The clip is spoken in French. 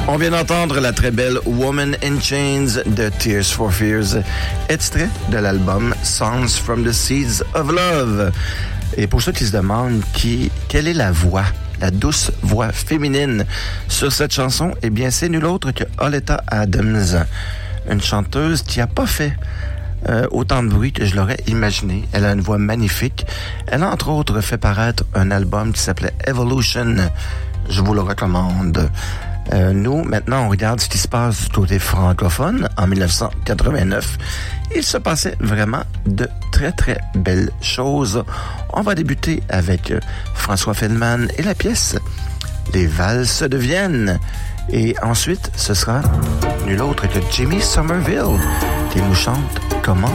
On vient d'entendre la très belle Woman in Chains de Tears for Fears, extrait de l'album Songs from the Seeds of Love. Et pour ceux qui se demandent quelle est la voix, la douce voix féminine sur cette chanson, eh bien c'est nul autre que Oleta Adams, une chanteuse qui n'a pas fait autant de bruit que je l'aurais imaginé. Elle a une voix magnifique. Elle a entre autres fait paraître un album qui s'appelait Evolution. Je vous le recommande. Nous, maintenant, on regarde ce qui se passe du côté francophone. En 1989, il se passait vraiment de très, très belles choses. On va débuter avec François Feldman et la pièce Les Valses de Vienne. Et ensuite, ce sera nul autre que Jimmy Somerville qui nous chante Comment